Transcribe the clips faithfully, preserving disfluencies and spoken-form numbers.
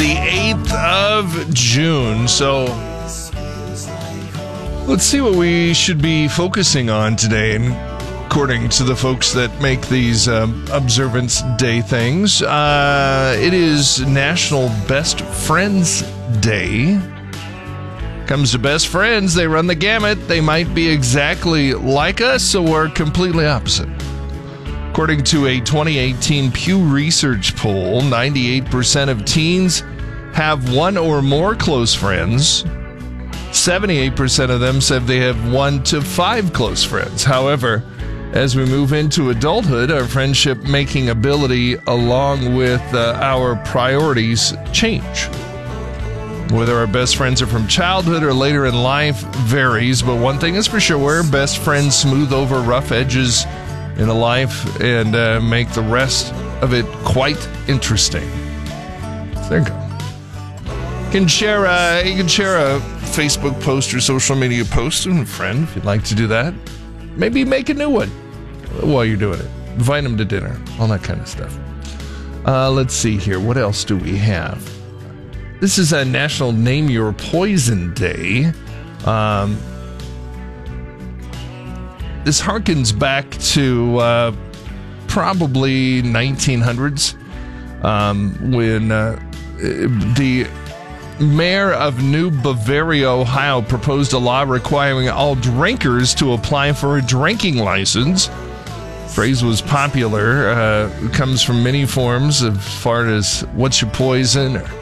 the eighth of June. So let's see what we should be focusing on today. And according to the folks that make these um, Observance Day things, uh, it is National Best Friends Day. Comes to best friends, they run the gamut. They might be exactly like us or completely opposite. According to a twenty eighteen Pew Research poll, ninety-eight percent of teens have one or more close friends. seventy-eight percent of them said they have one to five close friends. However, as we move into adulthood, our friendship-making ability along with uh, our priorities change. Whether our best friends are from childhood or later in life varies, but one thing is for sure, best friends smooth over rough edges in a life and uh, make the rest of it quite interesting. There you go. You can share, uh, you can share a Facebook post or social media post with a friend if you'd like to do that. Maybe make a new one while you're doing it. Invite them to dinner, all that kind of stuff. Uh, let's see here. What else do we have? This is a National Name Your Poison Day. Um, this harkens back to uh, probably nineteen hundreds um, when uh, the mayor of New Bavaria, Ohio, proposed a law requiring all drinkers to apply for a drinking license. The phrase was popular. Uh, it comes from many forms as far as what's your poison, or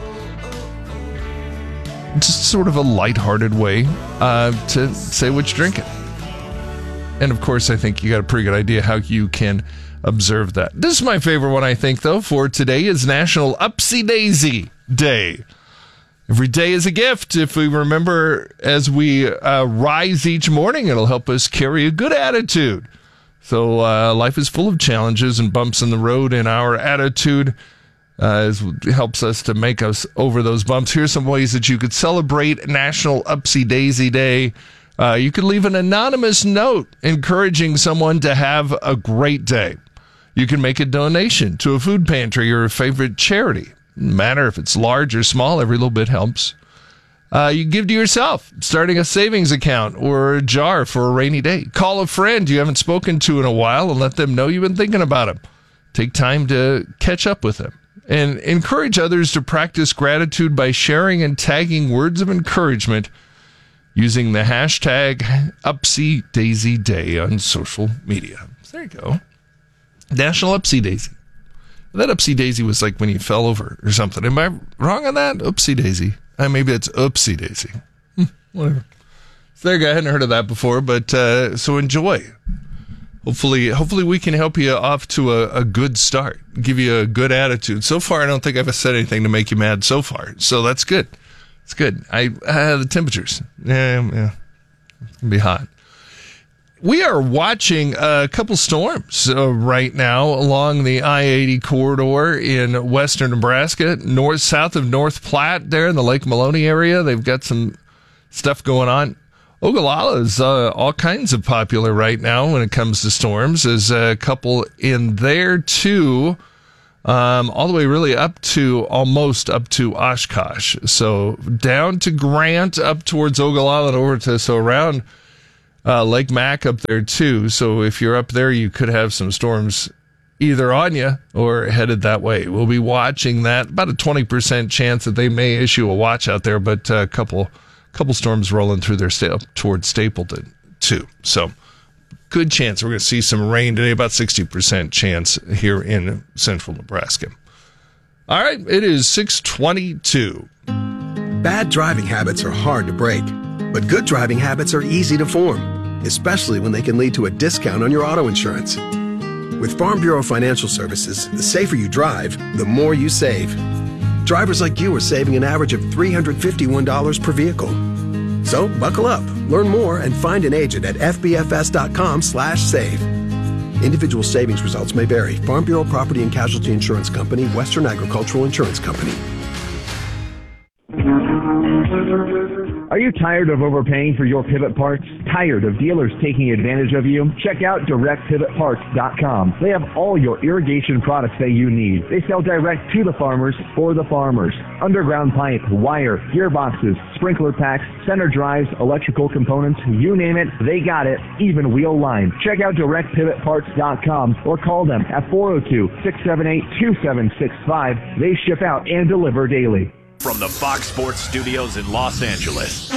just sort of a lighthearted way uh, to say what you're drinking. And of course, I think you got a pretty good idea how you can observe that. This is my favorite one, I think, though, for today is National Upsy Daisy Day. Every day is a gift. If we remember as we uh, rise each morning, it'll help us carry a good attitude. So uh, life is full of challenges and bumps in the road, and our attitude Uh, is, helps us to make us over those bumps. Here's some ways that you could celebrate National Upsy Daisy Day. Uh, you could leave an anonymous note encouraging someone to have a great day. You can make a donation to a food pantry or a favorite charity. No matter if it's large or small, every little bit helps. Uh, you can give to yourself, starting a savings account or a jar for a rainy day. Call a friend you haven't spoken to in a while and let them know you've been thinking about them. Take time to catch up with them. And encourage others to practice gratitude by sharing and tagging words of encouragement using the hashtag Upsy Daisy Day on social media. There you go. National Upsy Daisy. That Upsy Daisy was like when you fell over or something. Am I wrong on that? Oopsie Daisy. Uh, maybe it's Oopsie Daisy. Hm, whatever. So there you go. I hadn't heard of that before, but uh, so enjoy. Hopefully, hopefully we can help you off to a, a good start, give you a good attitude. So far, I don't think I've said anything to make you mad so far. So that's good. It's good. I, uh, the temperatures. Yeah, yeah. It's going to be hot. We are watching a couple storms uh, right now along the I eighty corridor in western Nebraska, north, south of North Platte there in the Lake Maloney area. They've got some stuff going on. Ogallala is uh, all kinds of popular right now when it comes to storms. There's a couple in there, too, um, all the way really up to, almost up to Oshkosh. So down to Grant, up towards Ogallala, and over to, so around uh, Lake Mac up there, too. So if you're up there, you could have some storms either on you or headed that way. We'll be watching that. About a twenty percent chance that they may issue a watch out there, but a couple... couple storms rolling through there sta- towards Stapleton, too. So, good chance. We're going to see some rain today, about sixty percent chance here in central Nebraska. All right, it is six twenty-two. Bad driving habits are hard to break, but good driving habits are easy to form, especially when they can lead to a discount on your auto insurance. With Farm Bureau Financial Services, the safer you drive, the more you save. Drivers like you are saving an average of three hundred fifty-one dollars per vehicle. So buckle up, learn more, and find an agent at f b f s dot com slash save. Individual savings results may vary. Farm Bureau Property and Casualty Insurance Company, Western Agricultural Insurance Company. Are you tired of overpaying for your pivot parts? Tired of dealers taking advantage of you? Check out direct pivot parts dot com. They have all your irrigation products that you need. They sell direct to the farmers for the farmers. Underground pipe, wire, gearboxes, sprinkler packs, center drives, electrical components, you name it, they got it, even wheel line. Check out direct pivot parts dot com or call them at four oh two, six seven eight, two seven six five. They ship out and deliver daily. From the Fox Sports Studios in Los Angeles,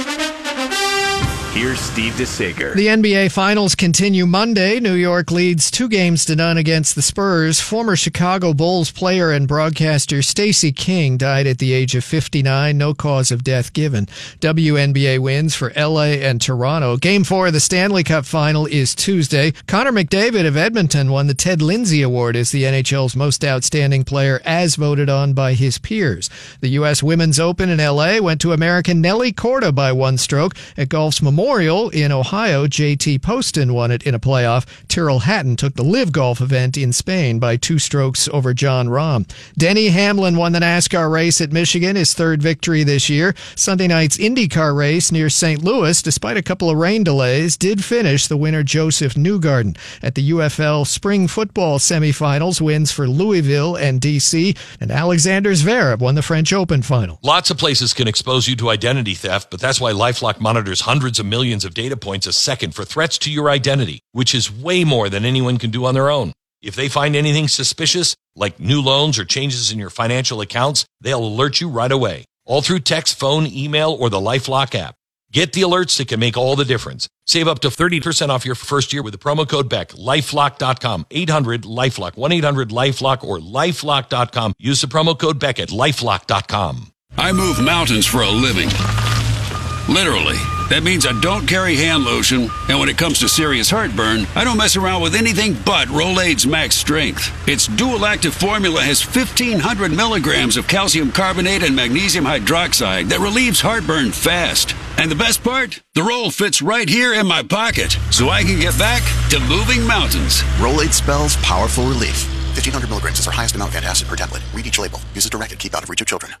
here's Steve DeSager. The N B A Finals continue Monday. New York leads two games to none against the Spurs. Former Chicago Bulls player and broadcaster Stacey King died at the age of fifty-nine. No cause of death given. W N B A wins for L A and Toronto. Game four of the Stanley Cup Final is Tuesday. Connor McDavid of Edmonton won the Ted Lindsay Award as the N H L's most outstanding player, as voted on by his peers. The U S Women's Open in L A went to American Nelly Korda by one stroke. At golf's Memorial in Ohio, J T Poston won it in a playoff. Tyrrell Hatton took the Live Golf event in Spain by two strokes over John Rahm. Denny Hamlin won the NASCAR race at Michigan, his third victory this year. Sunday night's IndyCar race near Saint Louis, despite a couple of rain delays, did finish the winner Joseph Newgarden. At the U F L Spring Football semifinals, wins for Louisville and D C, and Alexander Zverev won the French Open final. Lots of places can expose you to identity theft, but that's why LifeLock monitors hundreds of millions of data points a second for threats to your identity, which is way more than anyone can do on their own. If they find anything suspicious, like new loans or changes in your financial accounts, they'll alert you right away, all through text, phone, email, or the LifeLock app. Get the alerts that can make all the difference. Save up to thirty percent off your first year with the promo code Beck. LifeLock dot com, eight hundred LifeLock, one eight hundred LifeLock, or LifeLock dot com. Use the promo code Beck at LifeLock dot com. I move mountains for a living. Literally. That means I don't carry hand lotion, and when it comes to serious heartburn, I don't mess around with anything but Rolaids Max Strength. Its dual-active formula has fifteen hundred milligrams of calcium carbonate and magnesium hydroxide that relieves heartburn fast. And the best part? The roll fits right here in my pocket, so I can get back to moving mountains. Rolaids spells powerful relief. fifteen hundred milligrams is our highest amount of antacid per tablet. Read each label. Use as directed. Keep out of reach of children.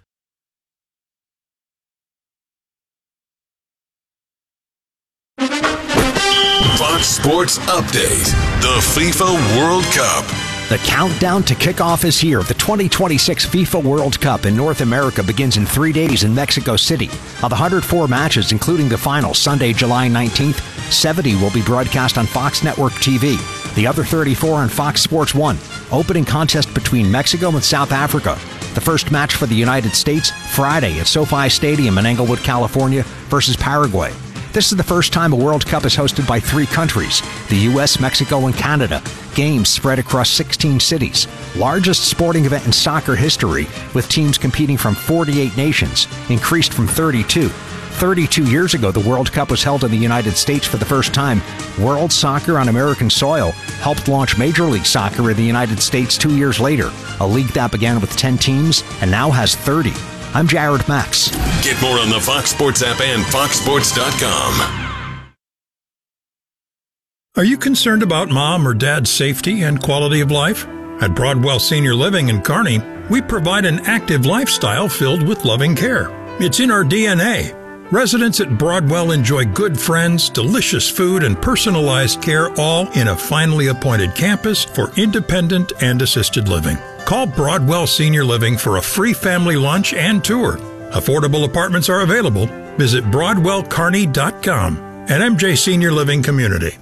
Fox Sports Update. The FIFA World Cup. The countdown to kickoff is here. The twenty twenty-six FIFA World Cup in North America begins in three days in Mexico City. Of the one hundred four matches, including the final, Sunday, July nineteenth, seventy will be broadcast on Fox Network T V. The other thirty-four on Fox Sports one. Opening contest between Mexico and South Africa. The first match for the United States, Friday at SoFi Stadium in Englewood, California, versus Paraguay. This is the first time a World Cup is hosted by three countries, the U S, Mexico, and Canada. Games spread across sixteen cities. Largest sporting event in soccer history, with teams competing from forty-eight nations, increased from thirty-two. thirty-two years ago, the World Cup was held in the United States for the first time. World Soccer on American soil helped launch Major League Soccer in the United States two years later, a league that began with ten teams and now has thirty. I'm Jared Max. Get more on the Fox Sports app and fox sports dot com. Are you concerned about mom or dad's safety and quality of life? At Broadwell Senior Living in Kearney, we provide an active lifestyle filled with loving care. It's in our D N A. Residents at Broadwell enjoy good friends, delicious food, and personalized care, all in a finely appointed campus for independent and assisted living. Call Broadwell Senior Living for a free family lunch and tour. Affordable apartments are available. Visit broadwell kearney dot com. At M J Senior Living Community.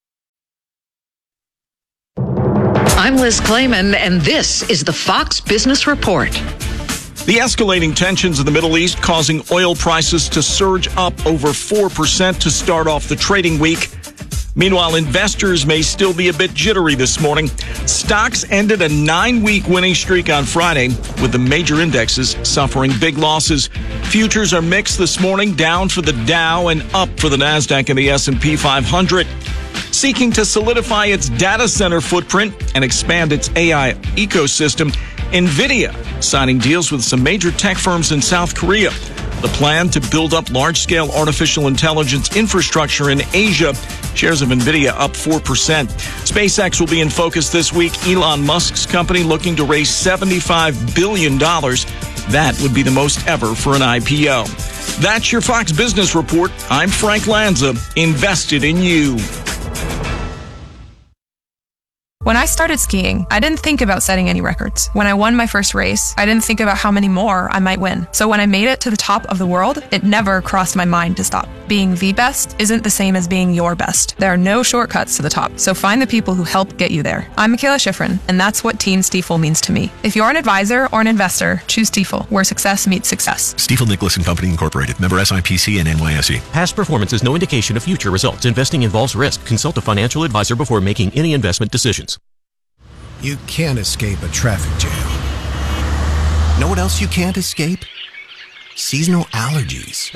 I'm Liz Clayman, and this is the Fox Business Report. The escalating tensions in the Middle East causing oil prices to surge up over four percent to start off the trading week. Meanwhile, investors may still be a bit jittery this morning. Stocks ended a nine-week winning streak on Friday, with the major indexes suffering big losses. Futures are mixed this morning, down for the Dow and up for the NASDAQ and the S and P five hundred. Seeking to solidify its data center footprint and expand its A I ecosystem, NVIDIA signing deals with some major tech firms in South Korea. The plan to build up large-scale artificial intelligence infrastructure in Asia. Shares of NVIDIA up four percent. SpaceX will be in focus this week. Elon Musk's company looking to raise seventy-five billion dollars. That would be the most ever for an I P O. That's your Fox Business Report. I'm Frank Lanza, invested in you. When I started skiing, I didn't think about setting any records. When I won my first race, I didn't think about how many more I might win. So when I made it to the top of the world, it never crossed my mind to stop. Being the best isn't the same as being your best. There are no shortcuts to the top, so find the people who help get you there. I'm Michaela Schifrin, and that's what Team Stiefel means to me. If you're an advisor or an investor, choose Stiefel, where success meets success. Stiefel Nicholas and Company Incorporated, member S I P C and N Y S E. Past performance is no indication of future results. Investing involves risk. Consult a financial advisor before making any investment decisions. You can't escape a traffic jam. Know what else you can't escape? Seasonal allergies.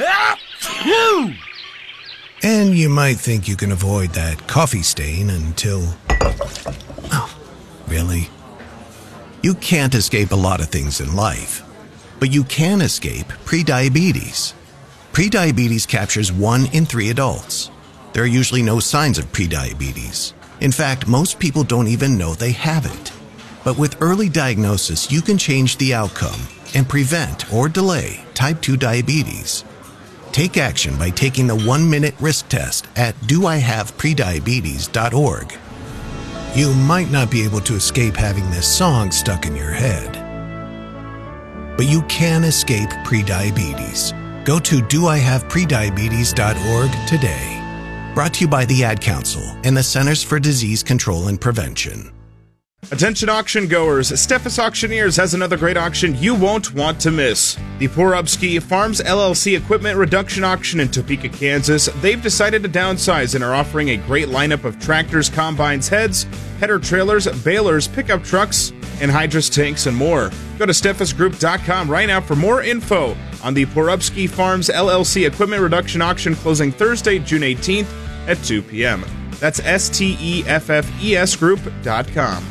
And you might think you can avoid that coffee stain until... Oh, really? You can't escape a lot of things in life, but you can escape prediabetes. Prediabetes captures one in three adults. There are usually no signs of prediabetes. In fact, most people don't even know they have it. But with early diagnosis, you can change the outcome and prevent or delay type two diabetes. Take action by taking the one-minute risk test at do I have prediabetes dot org. You might not be able to escape having this song stuck in your head, but you can escape prediabetes. Go to do I have prediabetes dot org today. Brought to you by the Ad Council and the Centers for Disease Control and Prevention. Attention auction goers, Steffes Auctioneers has another great auction you won't want to miss. The Porubsky Farms L L C Equipment Reduction Auction in Topeka, Kansas. They've decided to downsize and are offering a great lineup of tractors, combines, heads, header trailers, balers, pickup trucks, and hydrous tanks and more. Go to steffes group dot com right now for more info on the Porubsky Farms L L C Equipment Reduction Auction closing Thursday, June eighteenth at two p.m. That's S T E F F E S group dot com.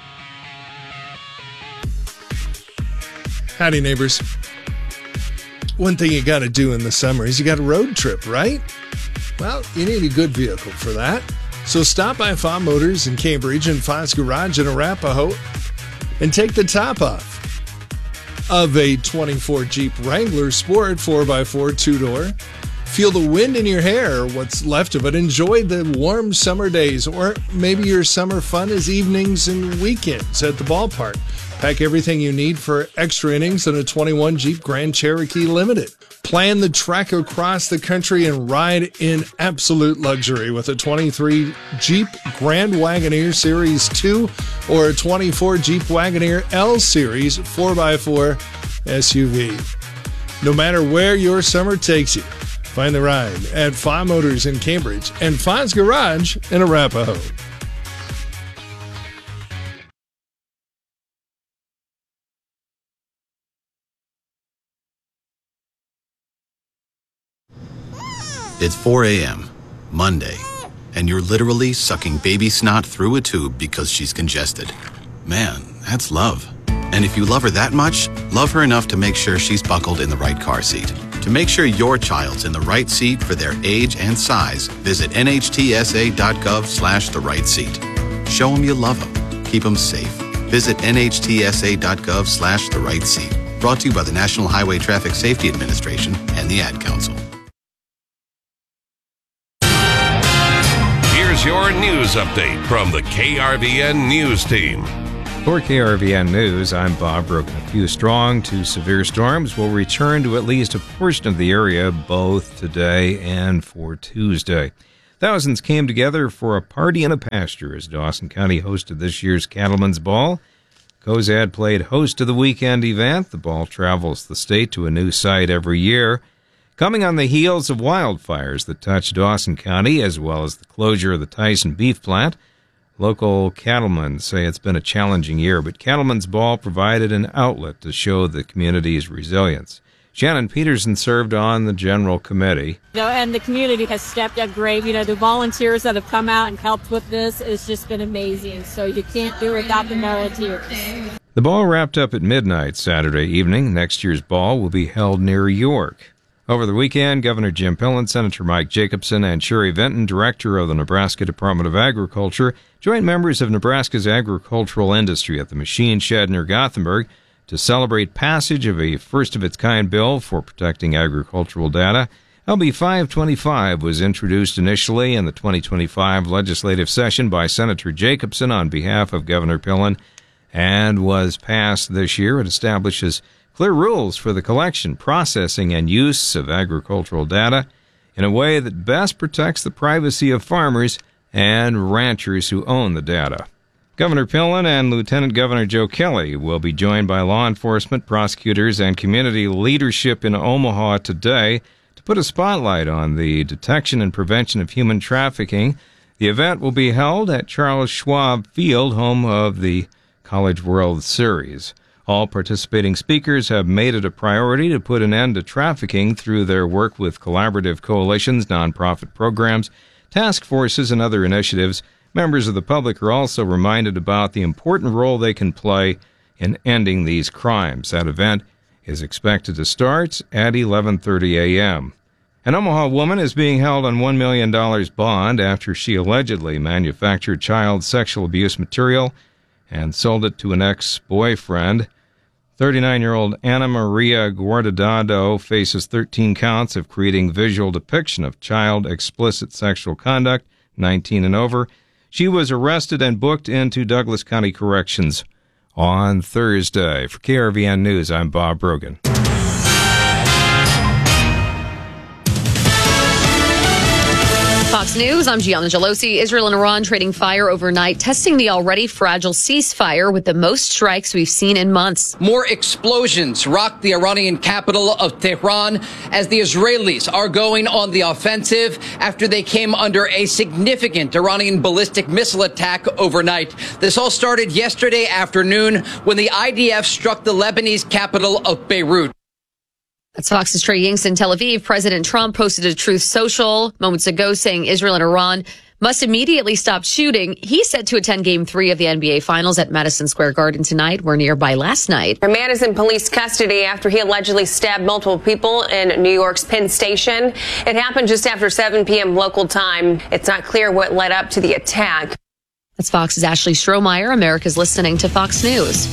Howdy, neighbors. One thing you got to do in the summer is you got a road trip, right? Well, you need a good vehicle for that. So stop by F A Motors in Cambridge and Foz Garage in Arapahoe and take the top off of a twenty-four Jeep Wrangler Sport four by four two-door. Feel the wind in your hair, or what's left of it. Enjoy the warm summer days, or maybe your summer fun is evenings and weekends at the ballpark. Pack everything you need for extra innings in a twenty-one Jeep Grand Cherokee Limited. Plan the trek across the country and ride in absolute luxury with a twenty-three Jeep Grand Wagoneer Series two or a twenty-four Jeep Wagoneer L Series four by four S U V. No matter where your summer takes you, find the ride at F A Motors in Cambridge and Foz Garage in Arapahoe. It's four a.m., Monday, and you're literally sucking baby snot through a tube because she's congested. Man, that's love. And if you love her that much, love her enough to make sure she's buckled in the right car seat. To make sure your child's in the right seat for their age and size, visit N H T S A dot gov slash the right seat. Show them you love them. Keep them safe. Visit N H T S A dot gov slash the right seat. Brought to you by the National Highway Traffic Safety Administration and the Ad Council. Here's your news update from the K R V N News Team. For K R V N News, I'm Bob Broken. A few strong to severe storms will return to at least a portion of the area both today and for Tuesday. Thousands came together for a party in a pasture as Dawson County hosted this year's Cattlemen's Ball. Cozad played host to the weekend event. The ball travels the state to a new site every year. Coming on the heels of wildfires that touched Dawson County, as well as the closure of the Tyson beef plant, local cattlemen say it's been a challenging year, but Cattlemen's Ball provided an outlet to show the community's resilience. Shannon Peterson served on the general committee. You know, and the community has stepped up great. You know, the volunteers that have come out and helped with this has just been amazing. So you can't do it without the volunteers. The ball wrapped up at midnight Saturday evening. Next year's ball will be held near York. Over the weekend, Governor Jim Pillen, Senator Mike Jacobson, and Sherry Vinton, director of the Nebraska Department of Agriculture, joined members of Nebraska's agricultural industry at the machine shed near Gothenburg to celebrate passage of a first-of-its-kind bill for protecting agricultural data. L B five twenty-five was introduced initially in the twenty twenty-five legislative session by Senator Jacobson on behalf of Governor Pillen and was passed this year. It establishes clear rules for the collection, processing, and use of agricultural data in a way that best protects the privacy of farmers and ranchers who own the data. Governor Pillen and Lieutenant Governor Joe Kelly will be joined by law enforcement, prosecutors, and community leadership in Omaha today to put a spotlight on the detection and prevention of human trafficking. The event will be held at Charles Schwab Field, home of the College World Series. All participating speakers have made it a priority to put an end to trafficking through their work with collaborative coalitions, nonprofit programs, task forces, and other initiatives. Members of the public are also reminded about the important role they can play in ending these crimes. That event is expected to start at eleven thirty a.m. An Omaha woman is being held on one million dollars bond after she allegedly manufactured child sexual abuse material and sold it to an ex-boyfriend. thirty-nine-year-old Anna Maria Guardado faces thirteen counts of creating visual depiction of child explicit sexual conduct, nineteen and over. She was arrested and booked into Douglas County Corrections on Thursday. For K R V N News, I'm Bob Brogan. Fox News, I'm Gianna Gelosi. Israel and Iran trading fire overnight, testing the already fragile ceasefire with the most strikes we've seen in months. More explosions rocked the Iranian capital of Tehran as the Israelis are going on the offensive after they came under a significant Iranian ballistic missile attack overnight. This all started yesterday afternoon when the I D F struck the Lebanese capital of Beirut. That's Fox's Trey Yingst in Tel Aviv. President Trump posted a Truth Social moments ago saying Israel and Iran must immediately stop shooting. He's set to attend Game three of the N B A Finals at Madison Square Garden tonight. We're nearby last night. A man is in police custody after he allegedly stabbed multiple people in New York's Penn Station. It happened just after seven p.m. local time. It's not clear what led up to the attack. That's Fox's Ashley Strohmeyer. America's listening to Fox News.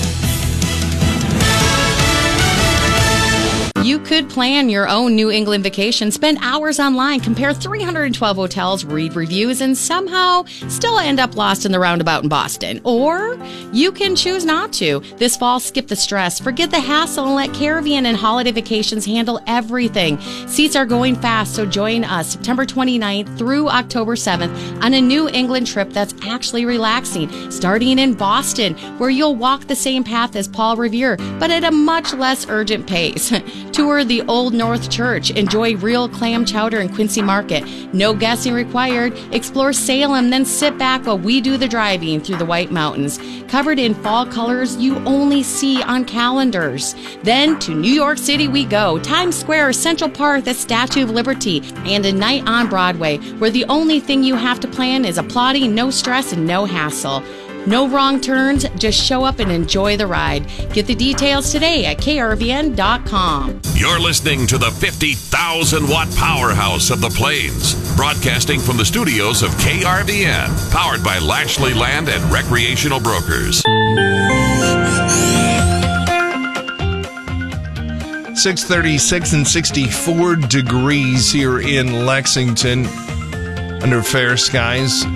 You could plan your own New England vacation, spend hours online, compare three hundred twelve hotels, read reviews, and somehow still end up lost in the roundabout in Boston. Or you can choose not to. This fall, skip the stress, forget the hassle, and let Caribbean and Holiday Vacations handle everything. Seats are going fast, so join us September twenty-ninth through October seventh on a New England trip that's actually relaxing, starting in Boston, where you'll walk the same path as Paul Revere, but at a much less urgent pace. Tour the Old North Church. Enjoy real clam chowder in Quincy Market. No guessing required. Explore Salem, then sit back while we do the driving through the White Mountains. Covered in fall colors you only see on calendars. Then to New York City we go. Times Square, Central Park, the Statue of Liberty, and a night on Broadway, where the only thing you have to plan is applauding, no stress, and no hassle. No wrong turns, just show up and enjoy the ride. Get the details today at K R V N dot com. You're listening to the fifty thousand watt powerhouse of the Plains, broadcasting from the studios of K R V N, powered by Lashley Land and Recreational Brokers. six thirty-six and sixty-four degrees here in Lexington under fair skies.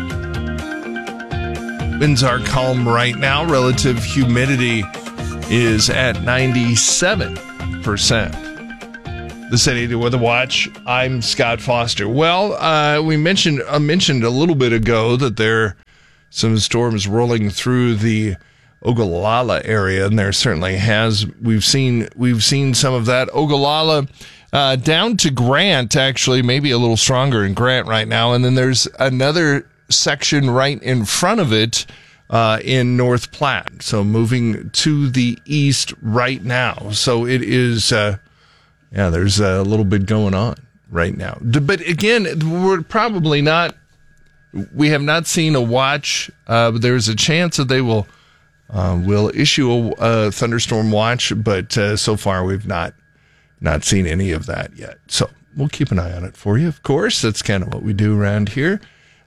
Winds are calm right now. Relative humidity is at ninety-seven percent. The City Weather Watch. I'm Scott Foster. Well, uh, we mentioned uh, mentioned a little bit ago that there are some storms rolling through the Ogallala area, and there certainly has. We've seen we've seen some of that. Ogallala uh, down to Grant, actually, maybe a little stronger in Grant right now, and then there's another section right in front of it uh, in North Platte. So moving to the east right now. So it is, uh, yeah, there's a little bit going on right now. But again, we're probably not, we have not seen a watch. Uh, but there's a chance that they will, uh, will issue a, a thunderstorm watch. But uh, so far we've not, not seen any of that yet. So we'll keep an eye on it for you. Of course, that's kind of what we do around here.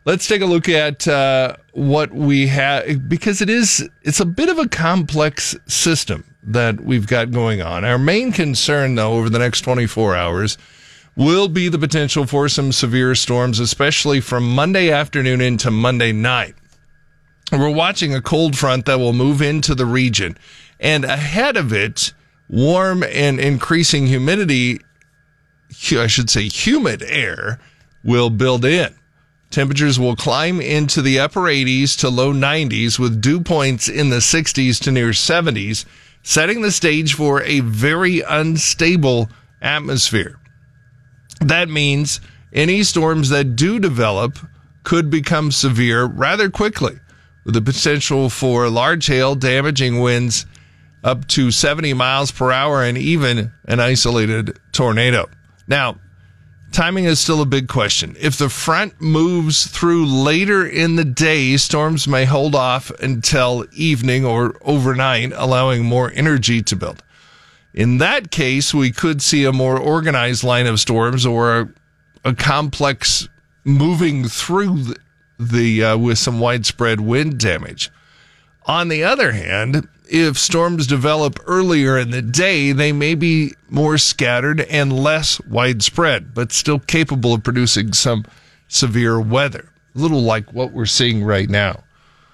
let's take a look at uh, what we have, because it is, it's a bit of a complex system that we've got going on. Our main concern, though, over the next twenty-four hours will be the potential for some severe storms, especially from Monday afternoon into Monday night. We're watching a cold front that will move into the region, and ahead of it, warm and increasing humidity, I should say humid air, will build in. Temperatures will climb into the upper eighties to low nineties with dew points in the sixties to near seventies, setting the stage for a very unstable atmosphere. That means any storms that do develop could become severe rather quickly, with the potential for large hail, damaging winds up to seventy miles per hour, and even an isolated tornado. Now, timing is still a big question. If the front moves through later in the day, storms may hold off until evening or overnight, allowing more energy to build. In that case, we could see a more organized line of storms or a, a complex moving through the, the uh, with some widespread wind damage. On the other hand, if storms develop earlier in the day, they may be more scattered and less widespread, but still capable of producing some severe weather, a little like what we're seeing right now.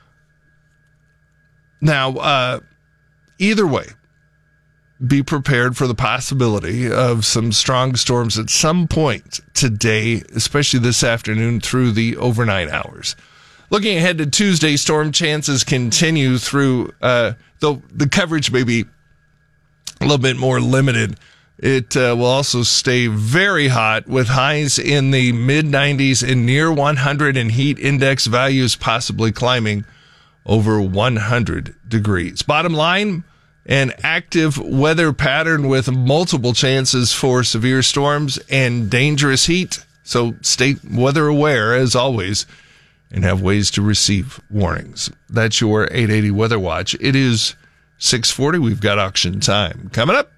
Now, uh, either way, be prepared for the possibility of some strong storms at some point today, especially this afternoon through the overnight hours. Looking ahead to Tuesday, storm chances continue through, uh, though the coverage may be a little bit more limited. It uh, will also stay very hot with highs in the mid nineties and near one hundred, and heat index values possibly climbing over one hundred degrees. Bottom line, an active weather pattern with multiple chances for severe storms and dangerous heat. So stay weather aware as always and have ways to receive warnings. That's your eight eighty Weather Watch. It is six forty. We've got auction time coming up.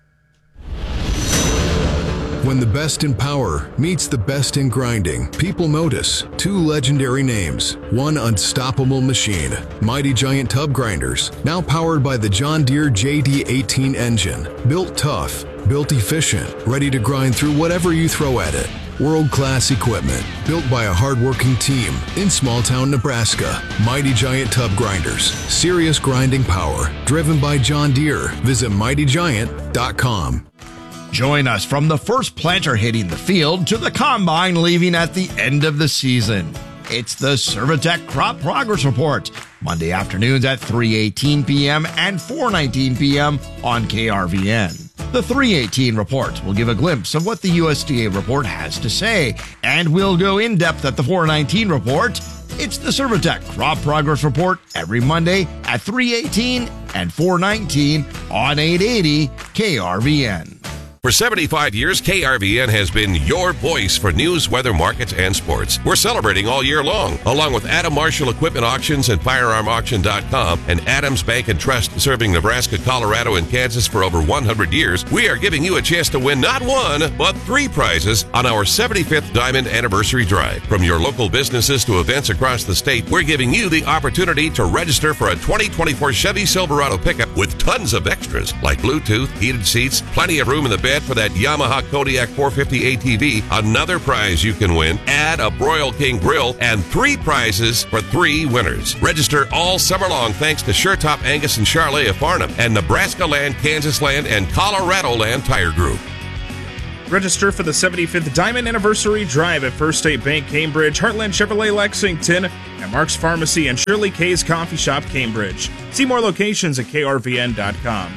When the best in power meets the best in grinding, people notice two legendary names, one unstoppable machine, Mighty Giant Tub Grinders, now powered by the John Deere J D eighteen engine. Built tough, built efficient, ready to grind through whatever you throw at it. World-class equipment, built by a hard-working team in small-town Nebraska. Mighty Giant Tub Grinders, serious grinding power, driven by John Deere. Visit mighty giant dot com. Join us from the first planter hitting the field to the combine leaving at the end of the season. It's the Servitech Crop Progress Report, Monday afternoons at three eighteen p.m. and four nineteen p.m. on K R V N. The three eighteen report will give a glimpse of what the U S D A report has to say, and we'll go in depth at the four nineteen report. It's the Servitech Crop Progress Report every Monday at three eighteen and four nineteen on eight eighty K R V N. For seventy-five years, K R V N has been your voice for news, weather, markets, and sports. We're celebrating all year long, along with Adam Marshall Equipment Auctions and firearm auction dot com and Adams Bank and Trust, serving Nebraska, Colorado, and Kansas for over one hundred years. We are giving you a chance to win not one, but three prizes on our seventy-fifth Diamond Anniversary Drive. From your local businesses to events across the state, we're giving you the opportunity to register for a twenty twenty-four Chevy Silverado pickup with tons of extras like Bluetooth, heated seats, plenty of room in the bed for that Yamaha Kodiak four fifty A T V. Another prize you can win, add a Broil King grill, and three prizes for three winners. Register all summer long thanks to SureTop Angus and Charlet of Farnham and Nebraska Land, Kansas Land, and Colorado Land Tire Group. Register for the seventy-fifth Diamond Anniversary Drive at First State Bank Cambridge, Heartland Chevrolet Lexington, and Mark's Pharmacy and Shirley K's Coffee Shop Cambridge. See more locations at K R V N dot com.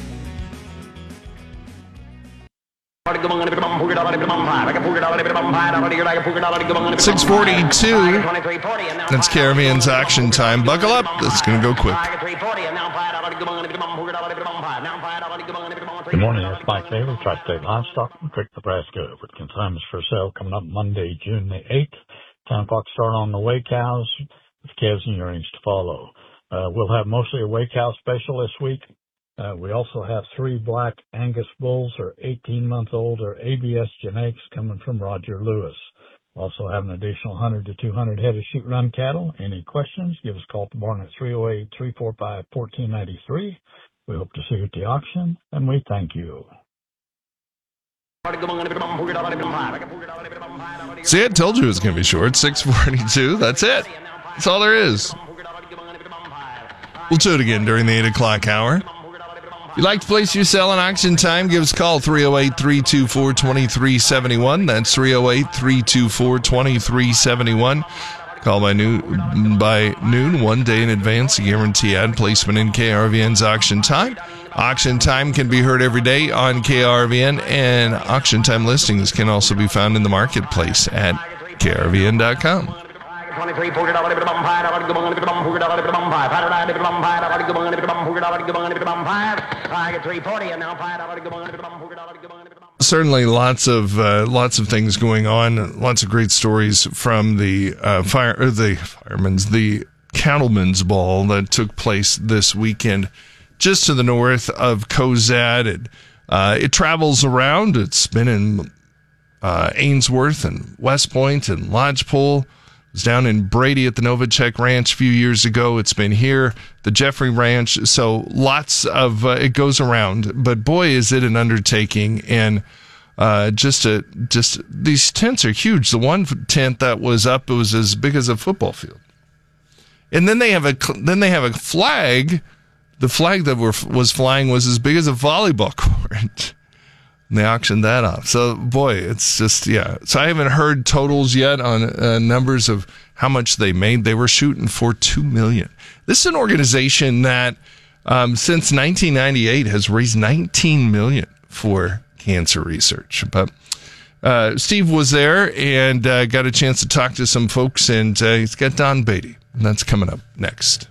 six forty-two. That's K R V N's Action Time. Buckle up. It's going to go quick. Good morning. It's Mike Taylor, Tri-State Livestock from Creek, Nebraska, with consignments for sale coming up Monday, June the eighth. ten o'clock start on the weigh cows, with calves and yearlings to follow. Uh, we'll have mostly a weigh cow special this week. Uh, we also have three black Angus bulls, or eighteen month old, or A B S genetics, coming from Roger Lewis. Also have an additional one hundred to two hundred head of shoot-run cattle. Any questions, give us a call at the barn at three oh eight, three four five, one four nine three. We hope to see you at the auction, and we thank you. See, I told you it was going to be short. six forty-two, that's it. That's all there is. We'll do it again during the eight o'clock hour. If you'd like to place your sell on Auction Time, give us a call, three oh eight, three two four, two three seven one. That's three oh eight, three two four, two three seven one. Call by noon, by noon, one day in advance, to guarantee ad placement in K R V N's Auction Time. Auction Time can be heard every day on K R V N, and Auction Time listings can also be found in the marketplace at K R V N dot com. Certainly lots of uh, lots of things going on, lots of great stories from the uh, fire or the firemen's the cattlemen's ball that took place this weekend just to the north of Cozad. It, uh, it travels around. It's been in uh, Ainsworth and West Point and Lodgepole. It was down in Brady at the Novacek Ranch a few years ago. It's been here, the Jeffrey Ranch. So lots of, uh, it goes around. But boy, is it an undertaking. And uh, just a, just these tents are huge. The one tent that was up, it was as big as a football field. And then they have a, then they have a flag. The flag that were, was flying was as big as a volleyball court. And they auctioned that off. So, boy, it's just, yeah. So I haven't heard totals yet on uh, numbers of how much they made. They were shooting for two million dollars. This is an organization that, um, since nineteen ninety-eight, has raised nineteen million dollars for cancer research. But uh, Steve was there and uh, got a chance to talk to some folks, and uh, he's got Don Beatty. And that's coming up next.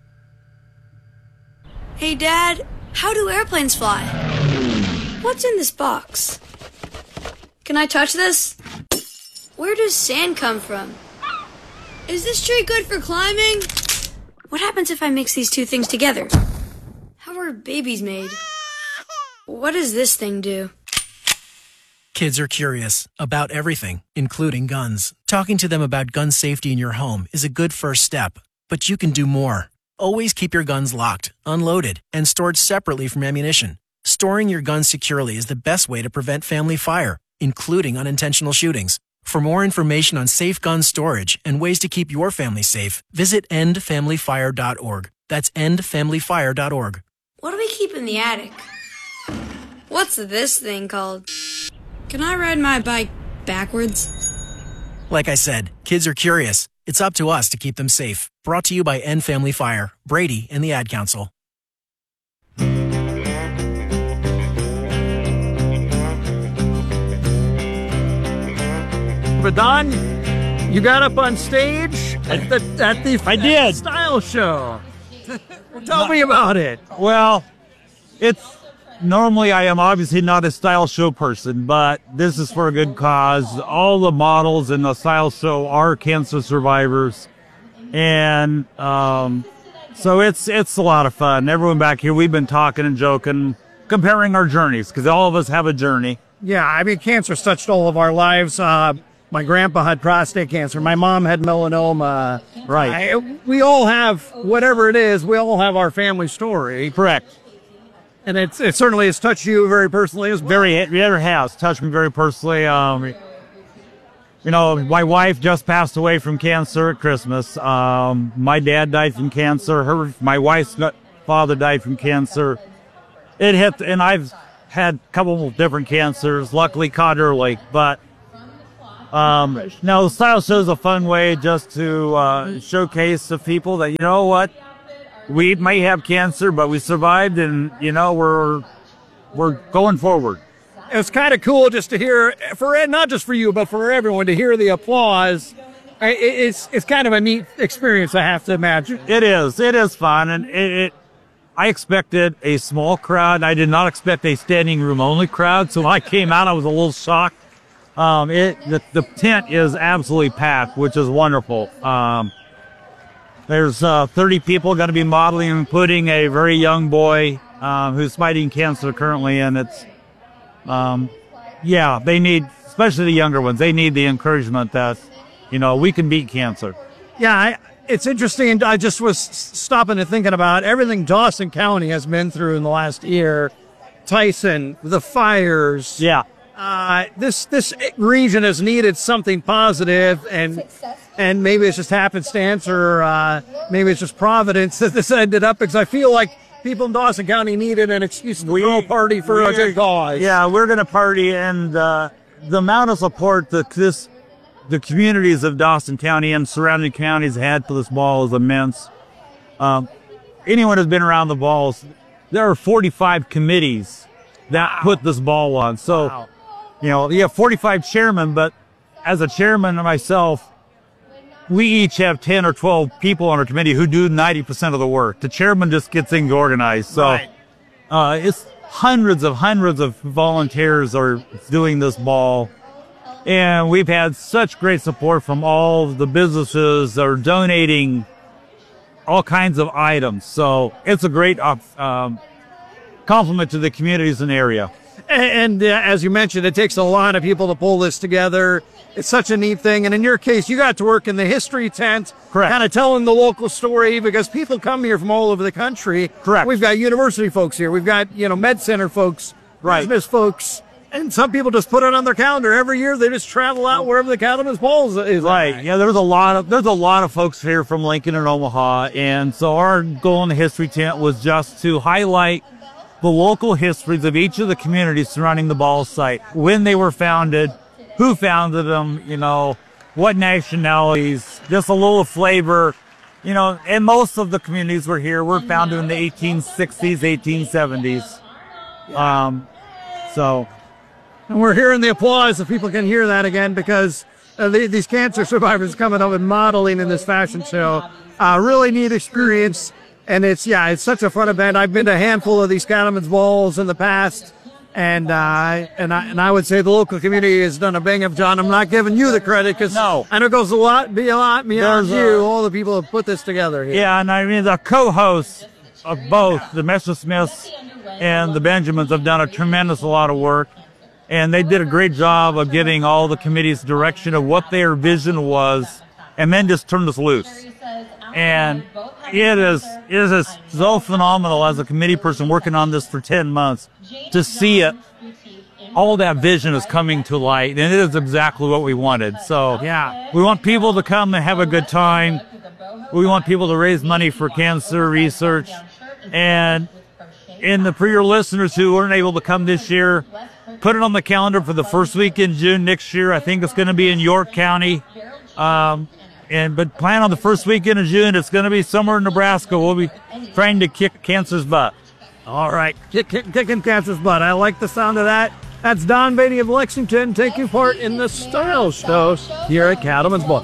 Hey, Dad, how do airplanes fly? What's in this box? Can I touch this? Where does sand come from? Is this tree good for climbing? What happens if I mix these two things together? How are babies made? What does this thing do? Kids are curious about everything, including guns. Talking to them about gun safety in your home is a good first step, but you can do more. Always keep your guns locked, unloaded, and stored separately from ammunition. Storing your guns securely is the best way to prevent family fire, including unintentional shootings. For more information on safe gun storage and ways to keep your family safe, visit end family fire dot org. That's end family fire dot org. What do we keep in the attic? What's this thing called? Can I ride my bike backwards? Like I said, kids are curious. It's up to us to keep them safe. Brought to you by End Family Fire, Brady, and the Ad Council. But Don, you got up on stage at the at the I did. style show. Tell me about it. Well, it's normally I am obviously not a style show person, but this is for a good cause. All the models in the style show are cancer survivors, and um, so it's it's a lot of fun. Everyone back here, we've been talking and joking, comparing our journeys because all of us have a journey. Yeah, I mean, cancer's touched all of our lives. Uh, my grandpa had prostate cancer. My mom had melanoma. Right. I, we all have, whatever it is, we all have our family story. Correct. And it's, it certainly has touched you very personally as well. Very, it has touched me very personally. Um, you know, my wife just passed away from cancer at Christmas. Um, my dad died from cancer. Her, my wife's father died from cancer. It hit, and I've had a couple of different cancers. Luckily, caught early, but um, now the style show is a fun way just to uh, showcase to people that, you know what, we may have cancer, but we survived, and you know we're we're going forward. It's kind of cool just to hear, for not just for you, but for everyone to hear the applause. It's it's kind of a neat experience, I have to imagine. It is. It is fun, and it. it I expected a small crowd. I did not expect a standing room only crowd. So when I came out, I was a little shocked. Um, it the, the tent is absolutely packed, which is wonderful. Um, there's uh, thirty people going to be modeling, including a very young boy um, who's fighting cancer currently, and it's um, Yeah, they need, especially the younger ones, they need the encouragement that, you know, we can beat cancer. Yeah, I, it's interesting. I just was stopping and thinking about everything Dawson County has been through in the last year. Tyson, the fires. Yeah. Uh, this this region has needed something positive, and and maybe it's just happenstance, or uh, maybe it's just providence that this ended up, because I feel like people in Dawson County needed an excuse to we, throw a party for a good cause. Yeah, we're going to party, and uh, the amount of support that this the communities of Dawson County and surrounding counties had for this ball is immense. Um, anyone who's been around the balls, there are forty-five committees that wow. put this ball on. So, wow. you know, you have forty-five chairmen, but as a chairman and myself, we each have ten or twelve people on our committee who do ninety percent of the work. The chairman just gets things organized. So right. uh, it's hundreds of hundreds of volunteers are doing this ball. And we've had such great support from all the businesses that are donating all kinds of items. So it's a great um, compliment to the communities in the area. And, and uh, as you mentioned, it takes a lot of people to pull this together. It's such a neat thing. And in your case, you got to work in the history tent, correct, kind of telling the local story, because people come here from all over the country. Correct. We've got university folks here. We've got, you know, med center folks, right, business folks. And some people just put it on their calendar every year. They just travel out wherever the Cattleman's Balls is. Right. At. Yeah, there's a lot of there's a lot of folks here from Lincoln and Omaha, and so our goal in the history tent was just to highlight the local histories of each of the communities surrounding the ball site, when they were founded, who founded them, you know, what nationalities, just a little flavor, you know. And most of the communities were here were founded in the eighteen sixties, eighteen seventies. Um, so. And we're hearing the applause, if people can hear that again, because uh, the, these cancer survivors coming up and modeling in this fashion show. Uh, really neat experience. And it's, yeah, it's such a fun event. I've been to a handful of these Cattleman's Balls in the past. And, uh, and I, and I would say the local community has done a bang up job. I'm not giving you the credit, because no. I know it goes a lot, be a lot beyond There's you, a, all the people who put this together here. Yeah, and I mean, the co-hosts of both, the Messersmiths and the Benjamins, have done a tremendous lot of work. And they did a great job of getting all the committee's direction of what their vision was, and then just turned us loose. And it is, it is so phenomenal as a committee person working on this for ten months to see it. All that vision is coming to light, and it is exactly what we wanted. So, yeah, we want people to come and have a good time. We want people to raise money for cancer research. And in the, for your listeners who weren't able to come this year, put it on the calendar for the first week in June next year. I think it's going to be in York County. Um, and but plan on the first weekend of June. It's going to be somewhere in Nebraska. We'll be trying to kick cancer's butt. All right. Kick, kick, kicking cancer's butt. I like the sound of that. That's Don Beatty of Lexington taking part in the Style Show here at Cattleman's Ball.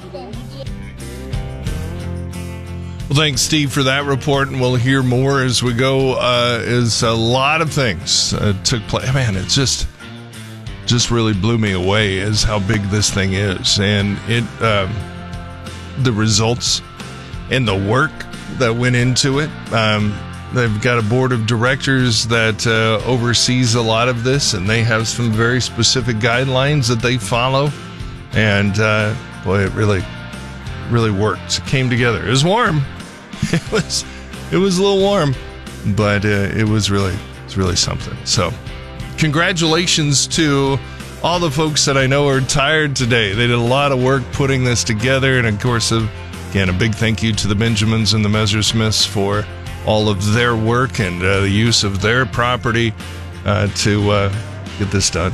Well, thanks, Steve, for that report, and we'll hear more as we go. Uh, as a lot of things uh, took place. Man, it's just... just really blew me away as how big this thing is, and it um, the results and the work that went into it. Um, they've got a board of directors that uh, oversees a lot of this, and they have some very specific guidelines that they follow. And uh, boy, it really, really worked. It came together. It was warm. It was, it was a little warm, but uh, it was really, it's really something. So. Congratulations to all the folks that I know are tired today. They did a lot of work putting this together. And, of course, uh, again, a big thank you to the Benjamins and the Messersmiths for all of their work and uh, the use of their property uh, to uh, get this done.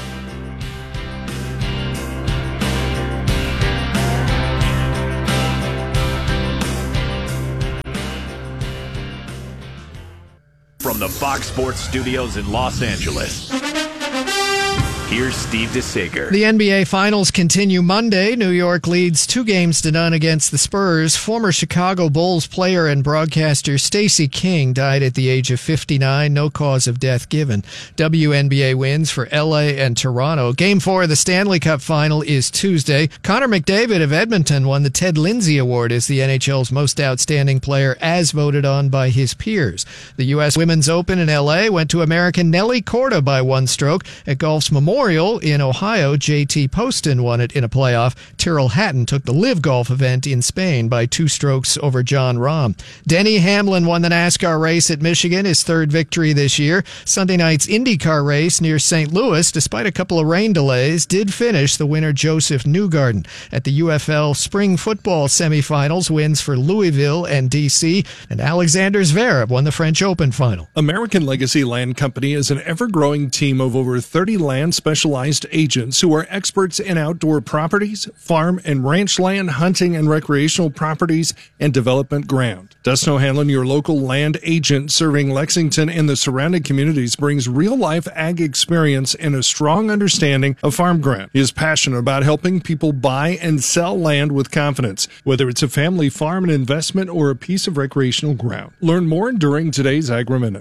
From the Fox Sports Studios in Los Angeles, here's Steve DeSager. The N B A Finals continue Monday. New York leads two games to none against the Spurs. Former Chicago Bulls player and broadcaster Stacey King died at the age of fifty-nine. No cause of death given. W N B A wins for L A and Toronto. Game four of the Stanley Cup Final is Tuesday. Connor McDavid of Edmonton won the Ted Lindsay Award as the N H L's most outstanding player, as voted on by his peers. The U S Women's Open in L A went to American Nelly Korda by one stroke at golf's Memorial Memorial in Ohio, J T Poston won it in a playoff. Tyrrell Hatton took the Live Golf event in Spain by two strokes over John Rahm. Denny Hamlin won the NASCAR race at Michigan, his third victory this year. Sunday night's IndyCar race near Saint Louis, despite a couple of rain delays, did finish the winner Joseph Newgarden. At the U F L Spring Football semifinals, wins for Louisville and D C, and Alexander Zverev won the French Open final. American Legacy Land Company is an ever-growing team of over thirty land-specialized agents who are experts in outdoor properties, farm and ranch land, hunting and recreational properties, and development ground. Dustin O'Hanlon, your local land agent serving Lexington and the surrounding communities, brings real-life ag experience and a strong understanding of farm ground. He is passionate about helping people buy and sell land with confidence, whether it's a family farm, an investment, or a piece of recreational ground. Learn more during today's Agri-Minute.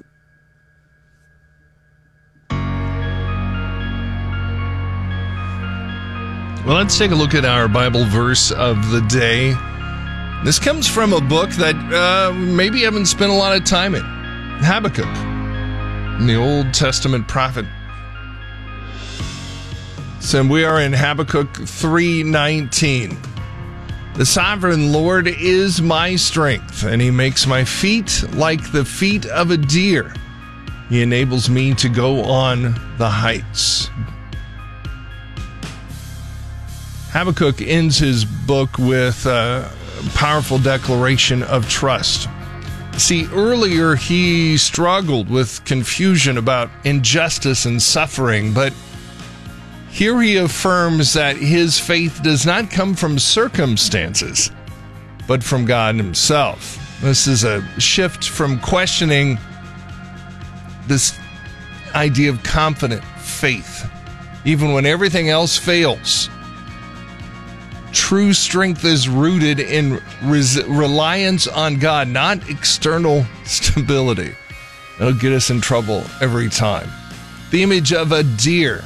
Well, let's take a look at our Bible verse of the day. This comes from a book that uh, maybe you haven't spent a lot of time in. Habakkuk, the Old Testament prophet. So we are in Habakkuk three nineteen. The sovereign Lord is my strength, and he makes my feet like the feet of a deer. He enables me to go on the heights. Habakkuk ends his book with a powerful declaration of trust. See, earlier he struggled with confusion about injustice and suffering, but here he affirms that his faith does not come from circumstances, but from God himself. This is a shift from questioning this idea of confident faith. Even when everything else fails, true strength is rooted in res- reliance on God, not external stability. It'll get us in trouble every time. The image of a deer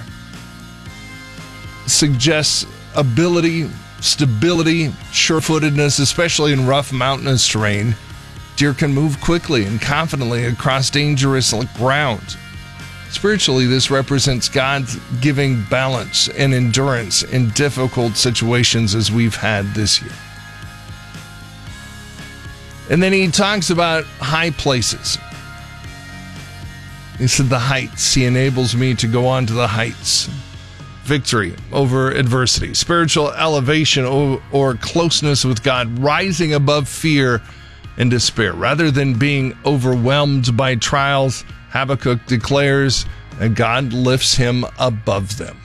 suggests ability, stability, sure-footedness, especially in rough mountainous terrain. Deer can move quickly and confidently across dangerous ground. Spiritually, this represents God's giving balance and endurance in difficult situations as we've had this year. And then he talks about high places. He said, the heights. He enables me to go on to the heights. Victory over adversity, spiritual elevation or, or closeness with God, rising above fear and despair. Rather than being overwhelmed by trials, Habakkuk declares that God lifts him above them.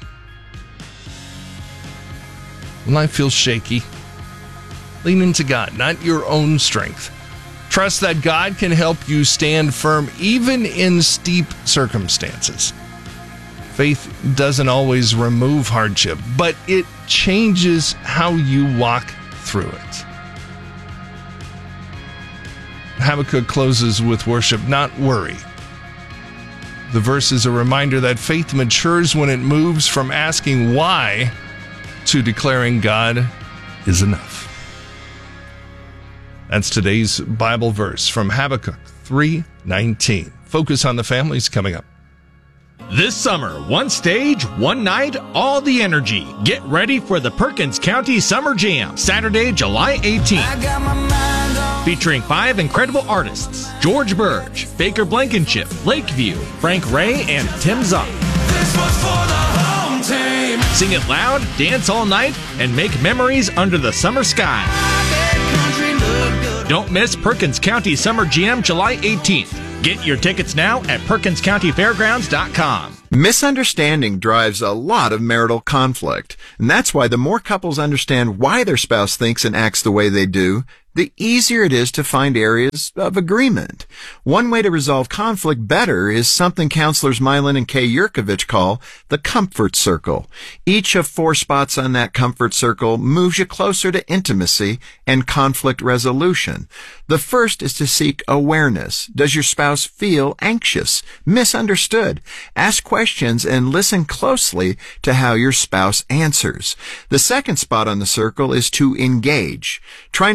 When life feels shaky, lean into God, not your own strength. Trust that God can help you stand firm even in steep circumstances. Faith doesn't always remove hardship, but it changes how you walk through it. Habakkuk closes with worship, not worry. The verse is a reminder that faith matures when it moves from asking why to declaring God is enough. That's today's Bible verse from Habakkuk three nineteen. Focus on the Families coming up. This summer, one stage, one night, all the energy. Get ready for the Perkins County Summer Jam, Saturday, July eighteenth. Featuring five incredible artists: George Burge, Baker Blankenship, Lakeview, Frank Ray, and Tim Zock. Sing it loud, dance all night, and make memories under the summer sky. Don't miss Perkins County Summer Jam, July eighteenth. Get your tickets now at perkins county fairgrounds dot com. Misunderstanding drives a lot of marital conflict, and that's why the more couples understand why their spouse thinks and acts the way they do, the easier it is to find areas of agreement. One way to resolve conflict better is something counselors Mylan and Kay Yurkovich call the comfort circle. Each of four spots on that comfort circle moves you closer to intimacy and conflict resolution. The first is to seek awareness. Does your spouse feel anxious, misunderstood? Ask questions and listen closely to how your spouse answers. The second spot on the circle is to engage. Try not to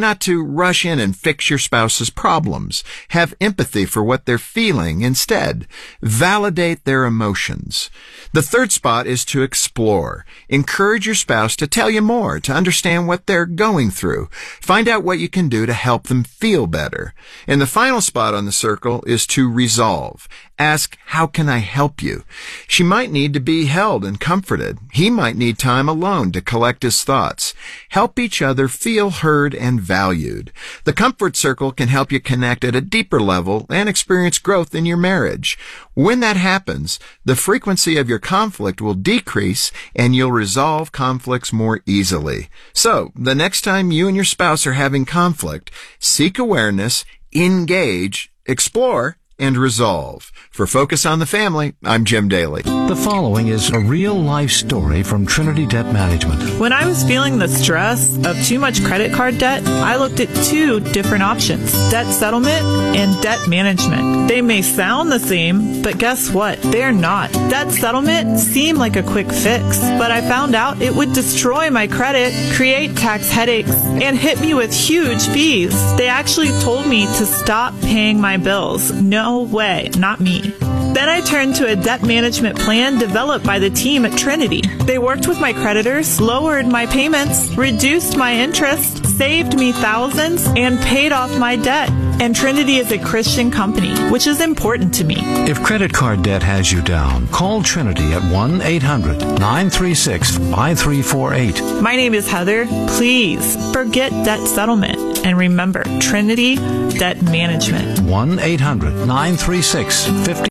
rush in and fix your spouse's problems. Have empathy for what they're feeling instead. Validate their emotions. The third spot is to explore. Encourage your spouse to tell you more, to understand what they're going through. Find out what you can do to help them feel better. And the final spot on the circle is to resolve. Ask, how can I help you? She might need to be held and comforted. He might need time alone to collect his thoughts. Help each other feel heard and valued. The comfort circle can help you connect at a deeper level and experience growth in your marriage. When that happens, the frequency of your conflict will decrease and you'll resolve conflicts more easily. So, the next time you and your spouse are having conflict, seek awareness, engage, explore, and resolve. For Focus on the Family, I'm Jim Daly. The following is a real-life story from Trinity Debt Management. When I was feeling the stress of too much credit card debt, I looked at two different options, debt settlement and debt management. They may sound the same, but guess what? They're not. Debt settlement seemed like a quick fix, but I found out it would destroy my credit, create tax headaches, and hit me with huge fees. They actually told me to stop paying my bills. No way, not me. Then I turned to a debt management plan developed by the team at Trinity. They worked with my creditors, lowered my payments, reduced my interest, saved me thousands, and paid off my debt. And Trinity is a Christian company, which is important to me. If credit card debt has you down, call Trinity at one eight hundred nine three six five three four eight. My name is Heather. Please forget debt settlement. And remember, Trinity Debt Management. one eight hundred nine three six five zero.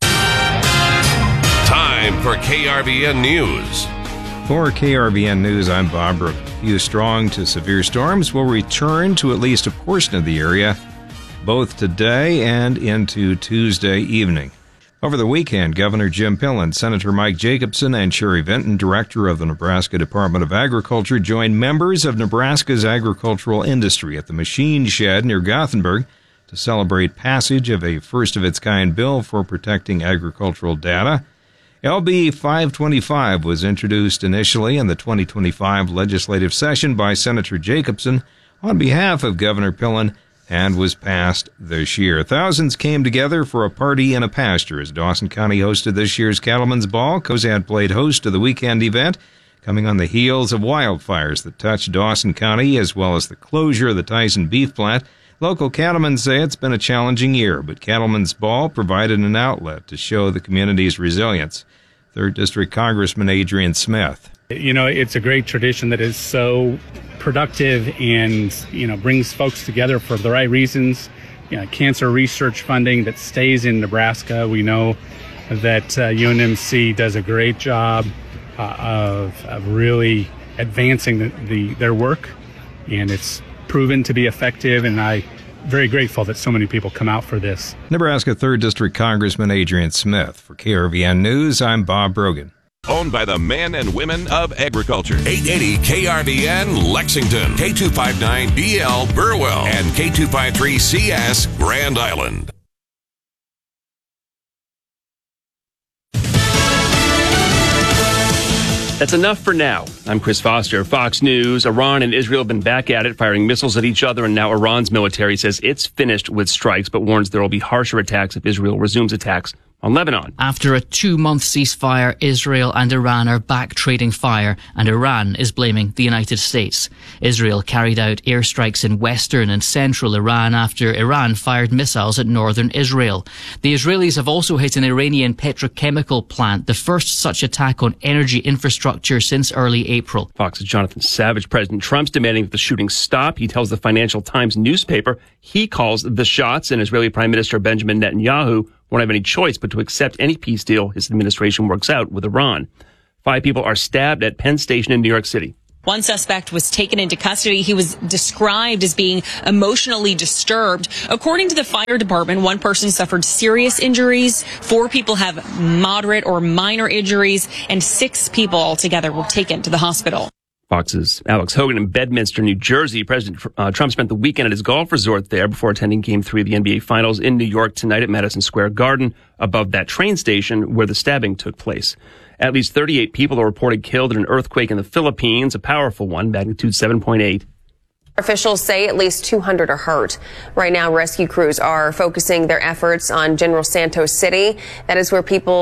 Time for K R V N News. For K R V N News, I'm Bob Brook. A few strong to severe storms will return to at least a portion of the area, both today and into Tuesday evening. Over the weekend, Governor Jim Pillen, Senator Mike Jacobson, and Sherry Vinton, Director of the Nebraska Department of Agriculture, joined members of Nebraska's agricultural industry at the Machine Shed near Gothenburg to celebrate passage of a first-of-its-kind bill for protecting agricultural data. L B five twenty-five was introduced initially in the twenty twenty-five legislative session by Senator Jacobson on behalf of Governor Pillen and was passed this year. Thousands came together for a party in a pasture as Dawson County hosted this year's Cattlemen's Ball. Cozad played host to the weekend event, coming on the heels of wildfires that touched Dawson County as well as the closure of the Tyson beef plant. Local cattlemen say it's been a challenging year, but Cattlemen's Ball provided an outlet to show the community's resilience. Third District Congressman Adrian Smith. You know, it's a great tradition that is so productive and, you know, brings folks together for the right reasons. You know, cancer research funding that stays in Nebraska. We know that uh, U N M C does a great job uh, of, of really advancing the, the their work, and it's proven to be effective, and I'm very grateful that so many people come out for this. Nebraska third District Congressman Adrian Smith. For K R V N News, I'm Bob Brogan. Owned by the men and women of agriculture. eight eighty K R V N Lexington, K two fifty-nine B L Burwell, and K two fifty-three C S Grand Island. That's enough for now. I'm Chris Foster, Fox News. Iran and Israel have been back at it, firing missiles at each other, and now Iran's military says it's finished with strikes, but warns there will be harsher attacks if Israel resumes attacks on Lebanon. After a two-month ceasefire, Israel and Iran are back trading fire, and Iran is blaming the United States. Israel carried out airstrikes in western and central Iran after Iran fired missiles at northern Israel. The Israelis have also hit an Iranian petrochemical plant, the first such attack on energy infrastructure since early April. Fox's Jonathan Savage. President Trump's demanding that the shooting stop. He tells the Financial Times newspaper he calls the shots, and Israeli Prime Minister Benjamin Netanyahu won't have any choice but to accept any peace deal his administration works out with Iran. Five people are stabbed at Penn Station in New York City. One suspect was taken into custody. He was described as being emotionally disturbed. According to the fire department, one person suffered serious injuries, four people have moderate or minor injuries, and six people altogether were taken to the hospital. Fox's Alex Hogan in Bedminster, New Jersey. President uh, Trump spent the weekend at his golf resort there before attending Game three of the N B A Finals in New York tonight at Madison Square Garden, above that train station where the stabbing took place. At least thirty-eight people are reported killed in an earthquake in the Philippines, a powerful one, magnitude seven point eight. Officials say at least two hundred are hurt. Right now, rescue crews are focusing their efforts on General Santos City. That is where people